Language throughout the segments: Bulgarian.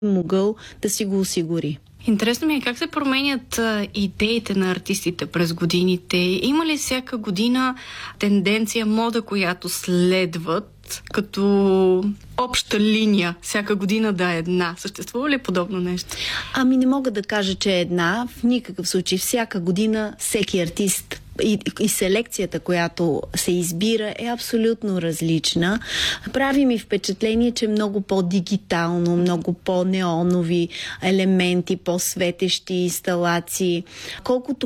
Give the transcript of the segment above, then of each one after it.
могъл да си го осигури. Интересно ми е как се променят идеите на артистите през годините. Има ли всяка година тенденция, мода, която следват като обща линия, всяка година да е една? Съществува ли подобно нещо? Ами не мога да кажа, че е една. В никакъв случай. Всяка година всеки артист и селекцията, която се избира, е абсолютно различна. Прави ми впечатление, че много по-дигитално, много по-неонови елементи, по-светещи инсталации. Колкото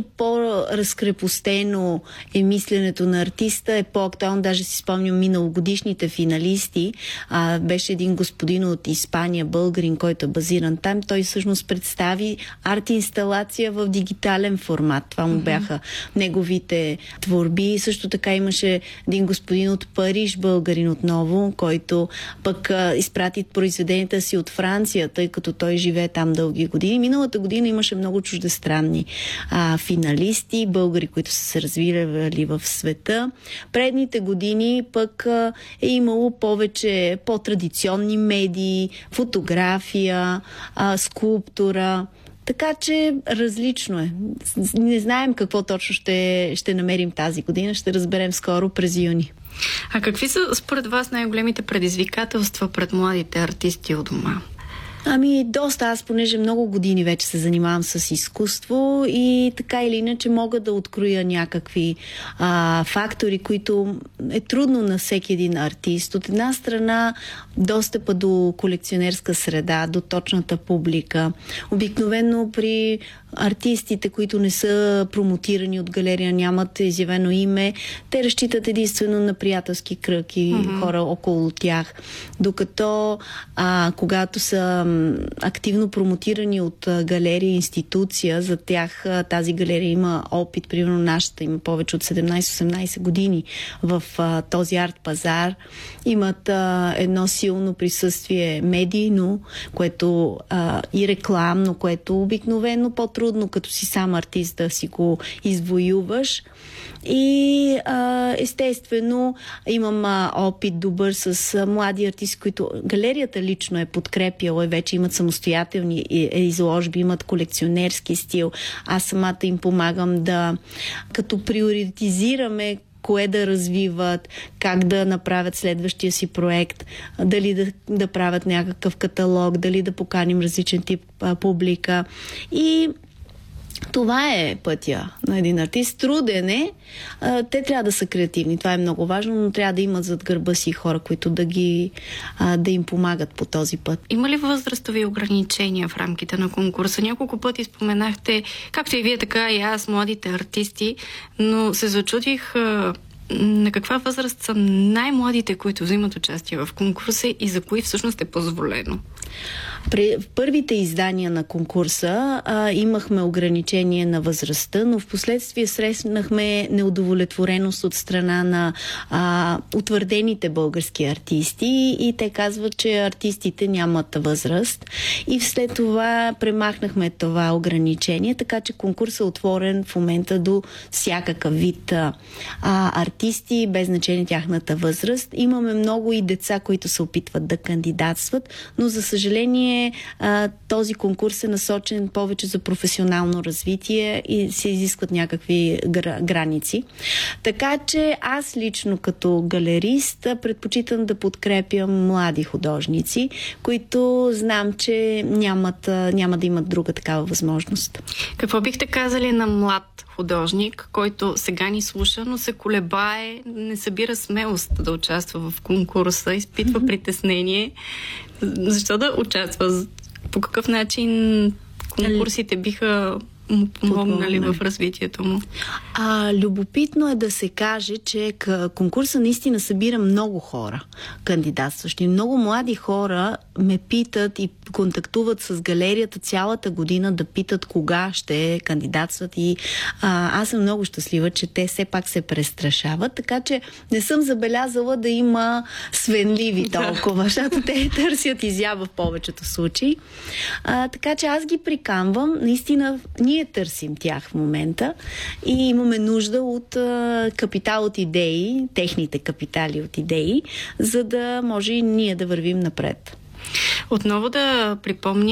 по-разкрепостено е мисленето на артиста, е по-актуално. Даже си спомням миналогодишните финалисти. Беше един господин от Испания, българин, който е базиран там. Той всъщност представи арт-инсталация в дигитален формат. Това му бяха неговите творби. Също така имаше един господин от Париж, българин отново, който пък изпрати произведенията си от Франция, тъй като той живее там дълги години. Миналата година имаше много чуждестранни финалисти, българи, които са се развивали в света. Предните години пък е имало повече по-традиционни медии, фотография, скулптура. Така че различно е. Не знаем какво точно ще намерим тази година. Ще разберем скоро през юни. А какви са според вас най-големите предизвикателства пред младите артисти у дома? Ами доста. Аз, понеже много години вече се занимавам с изкуство и така или иначе мога да откроя някакви фактори, които е трудно на всеки един артист. От една страна достъпа до колекционерска среда, до точната публика. Обикновено при артистите, които не са промотирани от галерия, нямат изявено име, те разчитат единствено на приятелски кръг и хора около тях. Докато когато са активно промотирани от галерия и институция, за тях тази галерия има опит, примерно нашата има повече от 17-18 години в този арт-пазар, имат едно силно присъствие медийно, което и рекламно, което обикновено по-трудно, като си сам артист, да си го извоюваш. И естествено имам опит добър с млади артисти, които галерията лично е подкрепяла и вече имат самостоятелни изложби, имат колекционерски стил. Аз самата им помагам като приоритизираме кое да развиват, как да направят следващия си проект, дали да правят някакъв каталог, дали да поканим различен тип публика. И това е пътя на един артист. Труден е. Те трябва да са креативни. Това е много важно, но трябва да имат зад гърба си хора, които да им помагат по този път. Има ли възрастови ограничения в рамките на конкурса? Няколко пъти споменахте, както и вие, така и аз, младите артисти, но се зачудих на каква възраст са най-младите, които взимат участие в конкурса и за кои всъщност е позволено? В първите издания на конкурса имахме ограничение на възрастта, но в последствие срещнахме неудовлетвореност от страна на утвърдените български артисти и те казват, че артистите нямат възраст. И след това премахнахме това ограничение, така че конкурсът е отворен в момента до всякакъв вид артисти, без значение тяхната възраст. Имаме много и деца, които се опитват да кандидатстват, но за съжаление този конкурс е насочен повече за професионално развитие и се изискват някакви граници. Така че аз лично като галерист предпочитам да подкрепям млади художници, които знам, че няма да имат друга такава възможност. Какво бихте казали на млад художник, който сега ни слуша, но се колебае, не събира смелост да участва в конкурса, изпитва притеснение? Защо да участва? По какъв начин конкурсите биха му помогнали в развитието му? Любопитно е да се каже, че конкурса наистина събира много хора кандидатстващи. Много млади хора ме питат и контактуват с галерията цялата година да питат кога ще кандидатстват и аз съм много щастлива, че те все пак се престрашават, така че не съм забелязала да има свенливи толкова, защото те търсят изява в повечето случаи. Така че аз ги приканвам, наистина ние търсим тях в момента и имаме нужда от капитал от идеи, техните капитали от идеи, за да може и ние да вървим напред. Отново да припомня